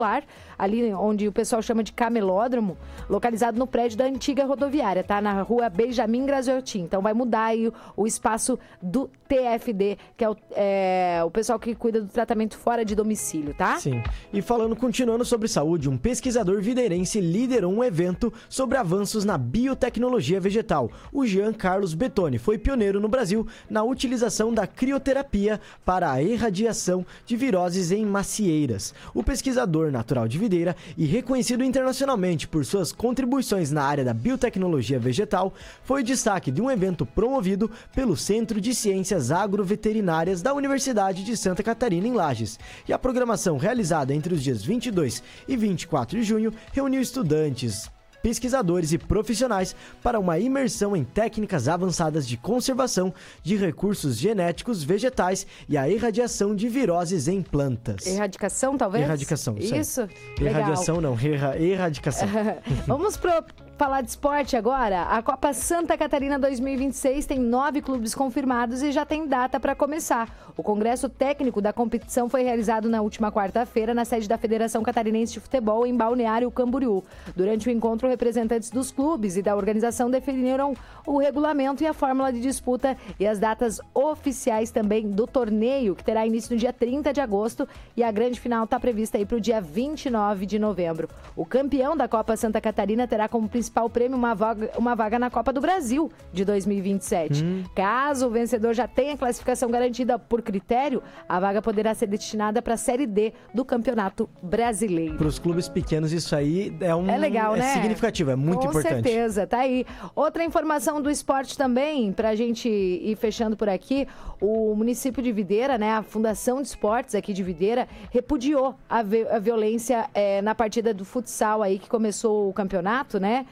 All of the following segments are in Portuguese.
ali onde o pessoal chama de camelódromo, localizado no prédio da antiga rodoviária, tá? Na rua Benjamin Graziotin. Então vai mudar aí o espaço do TFD, que é o pessoal que cuida do tratamento fora de domicílio, tá? Sim. E continuando sobre saúde, um pesquisador videirense liderou um evento sobre avanços na biotecnologia vegetal. O Jean Carlos Bettoni foi pioneiro no Brasil na utilização da crioterapia para a irradiação de viroses em macieiras. O pesquisador natural de Videira e reconhecido internacionalmente por suas contribuições na área da biotecnologia vegetal, foi destaque de um evento promovido pelo Centro de Ciências Agroveterinárias da Universidade de Santa Catarina, em Lages. E a programação realizada entre os dias 22 e 24 de junho reuniu estudantes, pesquisadores e profissionais para uma imersão em técnicas avançadas de conservação de recursos genéticos vegetais e a irradiação de viroses em plantas. Erradicação, talvez? Erradicação, isso. Erradiação não, erradicação. Vamos falar de esporte agora. A Copa Santa Catarina 2026 tem 9 clubes confirmados e já tem data para começar. O congresso técnico da competição foi realizado na última quarta-feira na sede da Federação Catarinense de Futebol em Balneário Camboriú. Durante o encontro, representantes dos clubes e da organização definiram o regulamento e a fórmula de disputa e as datas oficiais também do torneio, que terá início no dia 30 de agosto e a grande final está prevista aí para o dia 29 de novembro. O campeão da Copa Santa Catarina terá como principal prêmio uma vaga na Copa do Brasil de 2027. Caso o vencedor já tenha classificação garantida por critério, a vaga poderá ser destinada para a Série D do Campeonato Brasileiro. Para os clubes pequenos isso aí é legal, né? Significativo, é muito importante. Com certeza, tá aí. Outra informação do esporte também, pra gente ir fechando por aqui, o município de Videira, né, a Fundação de Esportes aqui de Videira, repudiou a violência na partida do futsal aí que começou o campeonato, né?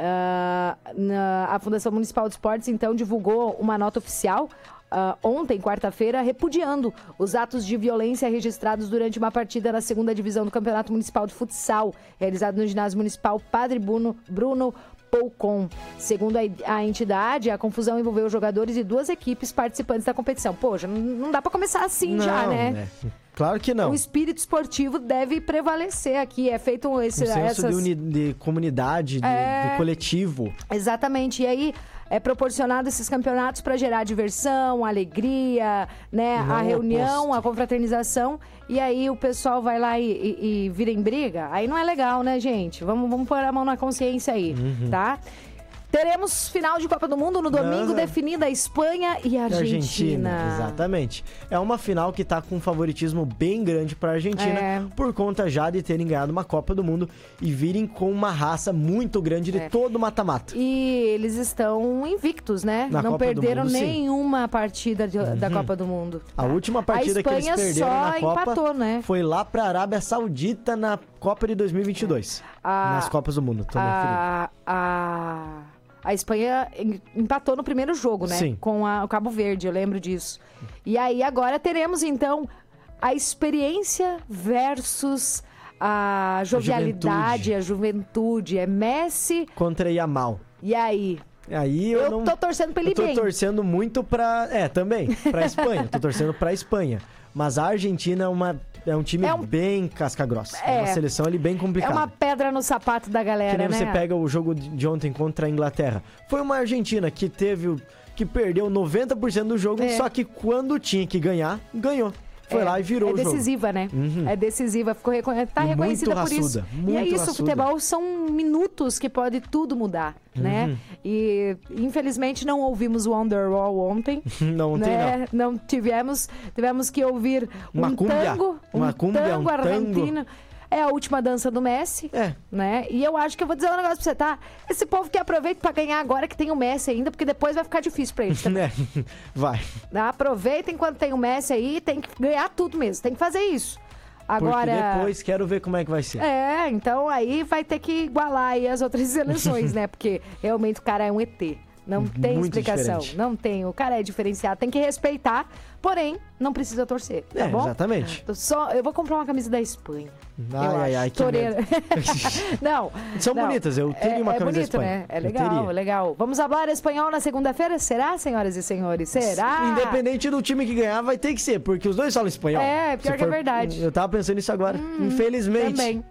A Fundação Municipal de Esportes, então, divulgou uma nota oficial ontem, quarta-feira, repudiando os atos de violência registrados durante uma partida na segunda divisão do Campeonato Municipal de Futsal, realizado no ginásio municipal Padre Bruno Poucon. Segundo a entidade, a confusão envolveu jogadores e 2 equipes participantes da competição. Poxa, não dá pra começar assim já, né? Claro que não. O espírito esportivo deve prevalecer aqui. É feito um senso de comunidade, de coletivo. Exatamente. E aí é proporcionado esses campeonatos para gerar diversão, alegria, né? A reunião, a confraternização. E aí o pessoal vai lá e vira em briga. Aí não é legal, né, gente? Vamos pôr a mão na consciência aí, tá? Teremos final de Copa do Mundo no domingo, definida a Espanha e a Argentina. Exatamente. É uma final que tá com um favoritismo bem grande pra Argentina, por conta já de terem ganhado uma Copa do Mundo e virem com uma raça muito grande de todo mata-mata. E eles estão invictos, né? Não Copa perderam nenhuma partida da Copa do Mundo. A última partida que eles perderam na Copa empatou, né? foi lá pra Arábia Saudita na Copa de 2022. Nas Copas do Mundo, tô me referindo. A Espanha empatou no primeiro jogo, né? Sim. Com o Cabo Verde, eu lembro disso. E aí agora teremos, então, a experiência versus a jovialidade, a juventude. É Messi contra Yamal. E aí? Eu tô torcendo pra ele bem. Eu tô torcendo muito pra... também, pra Espanha. Tô torcendo pra Espanha. Mas a Argentina é um time bem casca-grossa. É uma seleção ali bem complicada. É uma pedra no sapato da galera, né? Que nem você pega o jogo de ontem contra a Inglaterra. Foi uma Argentina que perdeu 90% do jogo, só que quando tinha que ganhar, ganhou. Foi lá e virou o jogo. É decisiva, né? É decisiva. Tá reconhecida por isso. E é isso, o futebol são minutos que pode tudo mudar, né? E, infelizmente, não ouvimos o Wonderwall ontem. Não, né? Não tivemos que ouvir um tango argentino. É a última dança do Messi, né? E eu acho que eu vou dizer um negócio pra você, tá? Esse povo que aproveita pra ganhar agora que tem o Messi ainda, porque depois vai ficar difícil pra eles também. Vai. Aproveita enquanto tem o Messi aí, tem que ganhar tudo mesmo, tem que fazer isso. Agora, porque depois quero ver como é que vai ser. Então aí vai ter que igualar aí as outras seleções, né? Porque realmente o cara é um ET. Não tem muito explicação. Diferente. Não tem. O cara é diferenciado. Tem que respeitar, porém, não precisa torcer. Tá bom? Exatamente. Eu vou comprar uma camisa da Espanha. Ai, que medo. Não. São bonitas. Eu teria uma camisa da Espanha. Né? É legal, legal. Vamos falar espanhol na segunda-feira? Será, senhoras e senhores? Será? Independente do time que ganhar, vai ter que ser, porque os dois falam espanhol. Pior que é verdade. Eu tava pensando nisso agora. Infelizmente. Também.